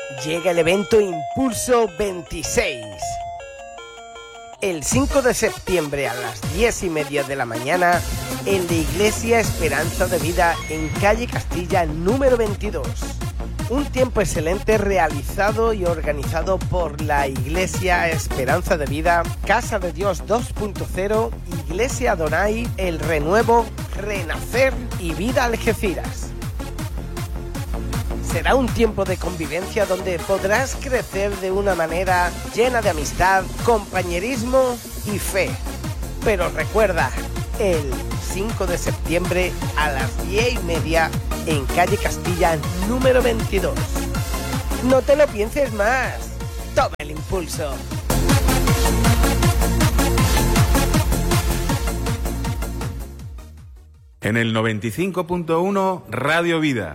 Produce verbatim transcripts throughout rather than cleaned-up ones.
llega el evento Impulso veintiséis. El cinco de septiembre a las diez y media de la mañana en la Iglesia Esperanza de Vida en calle Castilla número veintidós. Un tiempo excelente realizado y organizado por la Iglesia Esperanza de Vida, Casa de Dios dos punto cero, Iglesia Adonai, El Renuevo, Renacer y Vida Algeciras. Será un tiempo de convivencia donde podrás crecer de una manera llena de amistad, compañerismo y fe. Pero recuerda, el cinco de septiembre a las diez y media en calle Castilla número veintidós. No te lo pienses más. Toma el impulso. En el noventa y cinco punto uno Radio Vida.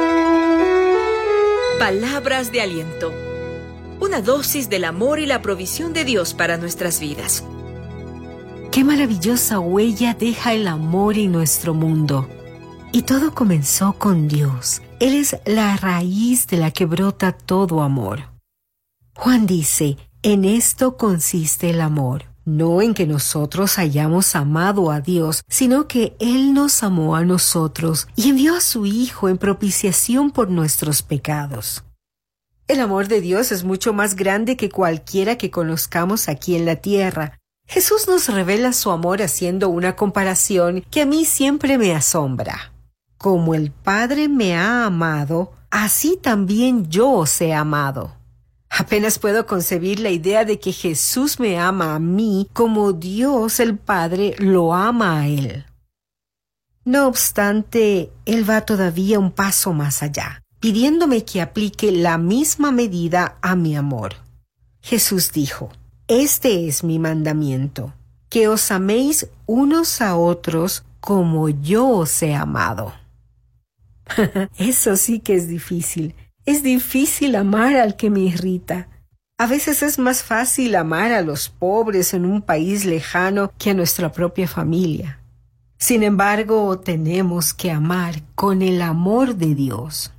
Palabras de aliento. Una dosis del amor y la provisión de Dios para nuestras vidas. Qué maravillosa huella deja el amor en nuestro mundo. Y todo comenzó con Dios. Él es la raíz de la que brota todo amor. Juan dice, en esto consiste el amor. No en que nosotros hayamos amado a Dios, sino que Él nos amó a nosotros y envió a su Hijo en propiciación por nuestros pecados. El amor de Dios es mucho más grande que cualquiera que conozcamos aquí en la tierra. Jesús nos revela su amor haciendo una comparación que a mí siempre me asombra. Como el Padre me ha amado, así también yo os he amado. Apenas puedo concebir la idea de que Jesús me ama a mí como Dios el Padre lo ama a Él. No obstante, Él va todavía un paso más allá, pidiéndome que aplique la misma medida a mi amor. Jesús dijo, este es mi mandamiento, que os améis unos a otros como yo os he amado. Eso sí que es difícil. Es difícil amar al que me irrita. A veces es más fácil amar a los pobres en un país lejano que a nuestra propia familia. Sin embargo, tenemos que amar con el amor de Dios.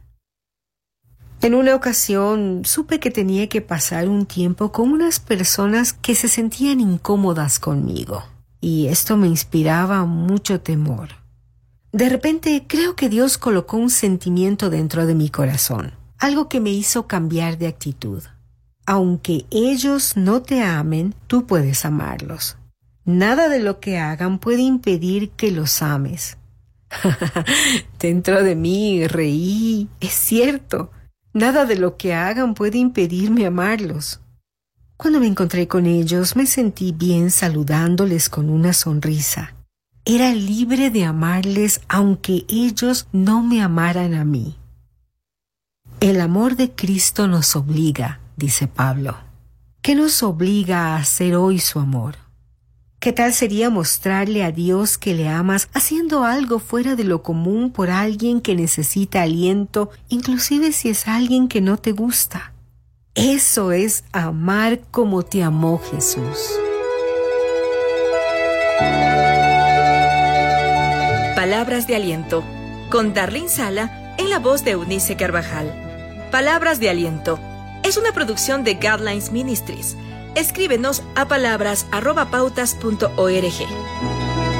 En una ocasión supe que tenía que pasar un tiempo con unas personas que se sentían incómodas conmigo, y esto me inspiraba mucho temor. De repente creo que Dios colocó un sentimiento dentro de mi corazón. Algo que me hizo cambiar de actitud. Aunque ellos no te amen, tú puedes amarlos. Nada de lo que hagan puede impedir que los ames. Dentro de mí reí. Es cierto. Nada de lo que hagan puede impedirme amarlos. Cuando me encontré con ellos, me sentí bien saludándoles con una sonrisa. Era libre de amarles aunque ellos no me amaran a mí. El amor de Cristo nos obliga, dice Pablo. ¿Qué nos obliga a hacer hoy su amor? ¿Qué tal sería mostrarle a Dios que le amas haciendo algo fuera de lo común por alguien que necesita aliento, inclusive si es alguien que no te gusta? Eso es amar como te amó Jesús. Palabras de aliento, con Darlene Sala en la voz de Eunice Carvajal. Palabras de aliento es una producción de Guidelines Ministries. Escríbenos a palabras arroba pautas punto org.